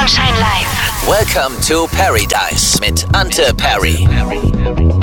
Sonnenschein live. Welcome to Paradise mit Ante Perry.